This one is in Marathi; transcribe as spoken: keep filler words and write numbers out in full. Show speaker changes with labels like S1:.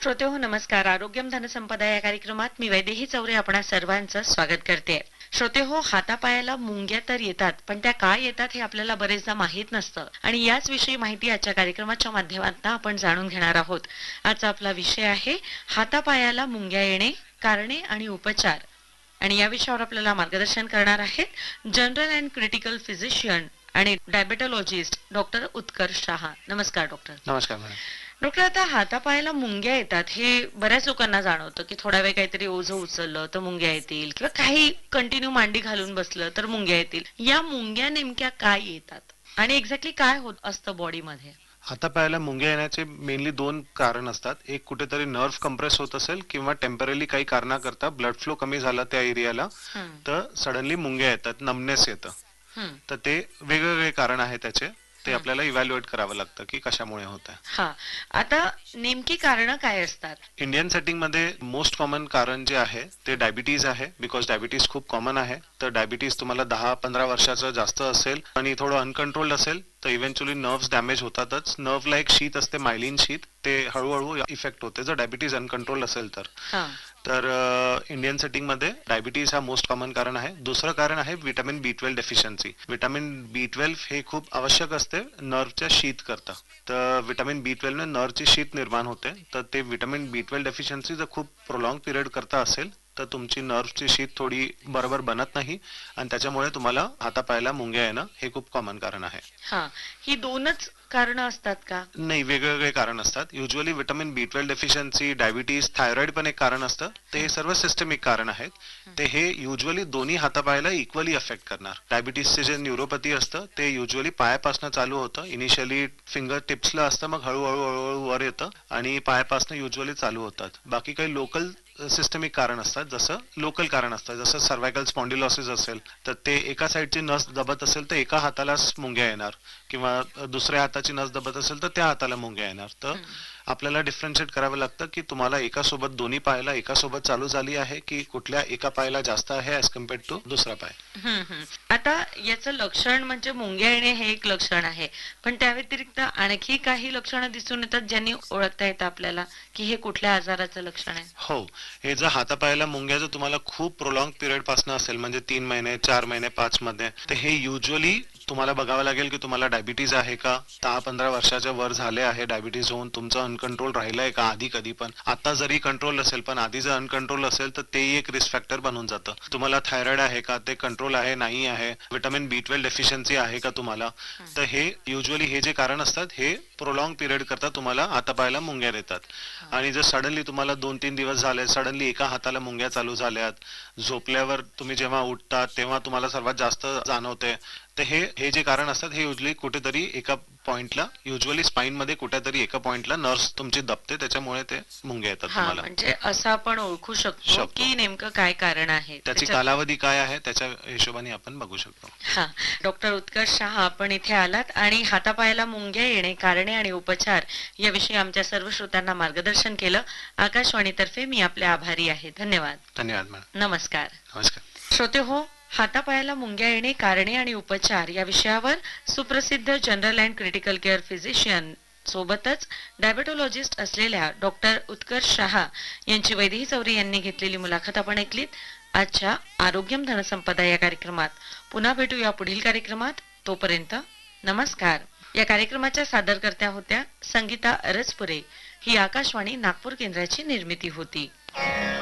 S1: श्रोते हो नमस्कार. आरोग्यम धनसंपदा या कार्यक्रमात मी वैदेही चौरे आपणा सर्वांचं स्वागत करते. श्रोते हो, हातापायाला मुंग्या तर येतात, पण त्या काय येतात हे आपल्याला बरेचदा माहीत नसतं आणि याच विषयी माहिती आजच्या कार्यक्रमाच्या माध्यमातून आपण जाणून घेणार आहोत. आजचा आपला विषय आहे हातापायाला मुंग्या येणे, कारणे आणि उपचार. आणि या विषयावर आपल्याला मार्गदर्शन करणार आहेत जनरल अँड क्रिटिकल फिजिशियन आणि डायबेटोलॉजिस्ट डॉक्टर उत्कर्ष शहा. नमस्कार डॉक्टर.
S2: नमस्कार मॅडम.
S1: डॉक्टर, आता हातापायाला मुंग्या येतात हे बऱ्याच लोकांना जाणवतं की थोडा वेळ काहीतरी ओझं उचललं तर मुंग्या येतील किंवा काही कंटिन्यू मांडी घालून बसलं तर मुंग्या येतील. या मुंग्या नेमक्या काय येतात आणि एक्झॅक्टली काय होत असतं बॉडीमध्ये?
S2: हातापायाला मुंग्या येण्याचे मेनली दोन कारण असतात. एक, कुठेतरी नर्व्ह कंप्रेस होत असेल किंवा टेम्पररी काही कारणाकरता ब्लड फ्लो कमी झाला त्या एरियाला तर सडनली मुंग्या येतात, नमनेस येतं. तर ते वेगवेगळे कारण आहे त्याचे, ते आपल्याला इव्हॅल्युएट करावं लागतं की कशामुळे होत आहे.
S1: हा, आता नेमकी कारण काय असतात?
S2: इंडियन सेटिंग मध्ये मोस्ट कॉमन कारण जे आहे ते डायबिटीज आहे. बिकॉज डायबिटीज खूप कॉमन आहे. तर डायबिटीज तुम्हाला दहा पंधरा वर्षाचं जास्त असेल आणि थोडं अनकंट्रोल्ड असेल तर इव्हेंच्युअली नर्व्स डॅमेज होतातच. नर्व्हला एक शीत असते, मायलिन शीत, ते हळूहळू इफेक्ट होते जर डायबिटीज अनकंट्रोल्ड असेल तर. तर इंडियन सेटिंग मध्ये डायबिटीज हा मोस्ट कॉमन कारण आहे. दुसरं कारण आहे विटामिन बी ट्वेल्व डेफिशियन्सी. विटामिन बी ट्वेल्व हे खूप आवश्यक असते नर्वच्या शीत करता. तर विटामिन बी ट्वेल्व ने नर्वची शीत निर्माण होते. तर ते विटामिन बी ट्वेल्व डेफिशियन्सी जर खूप प्रोलॉंग पिरियड करता असेल तर तुमची नर्वची शीत थोडी बरोबर बनत नाही आणि त्याच्यामुळे तुम्हाला हातापायाला मुंग्या येणं हे खूप कॉमन कारण आहे.
S1: हा, ही दोनच कारण असतात का?
S2: नाही, वेगवेगळे कारण असतात. युजली विटामिन बी ट्वेल्व डेफिशियन्सी, डायबिटीज, थायरॉइड पण एक कारण असतं. ते हे सर्व सिस्टमिक कारण आहेत. ते हे युजली दोन्ही हातापायाला इक्वली अफेक्ट करणार. डायबिटीजचे जे न्यूरोपॅथी असतं ते युजली पायापासून चालू होतं. इनिशियली फिंगर टिप्सला असतं, मग हळूहळू हळूहळू वर येतं आणि पायापासून युजली चालू होतात. बाकी काही लोकल सिस्टमिक कारण असतात, जसं लोकल कारण असतात, जसं सर्वायकल स्पॉन्डिलॉसिस असेल तर ते एका साईडची नस दबत असेल तर एका हातालाच मुंग्या येणार, किंवा दुसऱ्या हाताची नस दबत असेल तर त्या हाताला मुंग्या येणार. तर आपल्याला डिफरन्शिएट करावं लागतं की तुम्हाला एका सोबत दोन्ही पायाला एका सोबत चालू झाली आहे की कुठल्या एका पायाला जास्त आहे ऍज कम्पेअर्ड टू दुसरा पाय.
S1: आता याचं लक्षण म्हणजे मुंग्या येणे हे एक लक्षण आहे, पण त्या व्यतिरिक्त आणखी काही लक्षणं दिसून येतात ज्यांनी ओळखता येतं आपल्याला की हे कुठल्या आजाराचं लक्षण आहे?
S2: हो, हे जर हातापायाला मुंग्या जर तुम्हाला खूप प्रोलॉंग पिरियड पासून असेल, म्हणजे तीन महिने चार महिने पाच मध्ये, तर हे युजली तुम्हाला बघावं लागेल की तुम्हाला डायबिटीज आहे का, दहा पंधरा वर्षाच्या वर झाले आहे डायबिटीज होऊन, तुमचं अनकंट्रोल राहिलंय का आधी कधी पण. आता जरी कंट्रोल असेल पण आधी जर अनकंट्रोल असेल तर तेही एक रिस्क फॅक्टर बनून जातं. तुम्हाला थायरॉइड आहे का, ते कंट्रोल आहे नाही आहे, विटामिन बी ट्वेल्व डेफिशियन्सी आहे का तुम्हाला. तर हे युजली हे जे कारण असतात हे प्रोलॉंग पिरियड करता तुम्हाला हातापायाला मुंग्या देतात. आणि जर सडनली तुम्हाला दोन तीन दिवस झाले, सडनली एका हाताला मुंग्या चालू झाल्यात, झोपल्यावर तुम्ही जेव्हा उठतात तेव्हा तुम्हाला सर्वात जास्त जाणवते, तर हे हे जे कारण असतात हे युजली कुठेतरी एका पॉइंटला, युजली स्पाइन मध्ये कुठेतरी एका पॉइंटला नर्व्स तुमची दबते, त्याच्यामुळे ते मुंग्या येतात तुम्हाला.
S1: म्हणजे असं आपण ओळखू शकतो की नेमकं काय कारण आहे,
S2: त्याची कालावधी काय आहे त्याच्या हिशोबाने आपण बघू शकतो.
S1: हा, डॉक्टर उत्कर्ष शहा आपण इथे आलात आणि हातापायाला मुंग्या येणे, कारणे आणि उपचार याविषयी आमच्या सर्व श्रोत्यांना मार्गदर्शन केलं. आकाशवाणीतर्फे मी आपले आभारी आहे. धन्यवाद.
S2: धन्यवाद मॅडम.
S1: नमस्कार.
S2: नमस्कार.
S1: श्रोते हो, हातापायाला मुंग्या येणे, कारणे आणि उपचार या विषयावर सुप्रसिद्ध general and critical care physician सोबतच डायबेटोलॉजिस्ट असलेल्या डॉक्टर उत्कर्ष शहा यांची वैदेही चौरे यांनी घेतलेली मुलाखत आपण ऐकलीत. आजच्या आरोग्यम धनसंपदा या कार्यक्रमात पुन्हा भेटूया पुढील कार्यक्रमात. तोपर्यंत नमस्कार. या कार्यक्रमाच्या सादरकर्त्या होत्या संगीता अरसपुरे. ही आकाशवाणी नागपूर केंद्राची निर्मिती होती.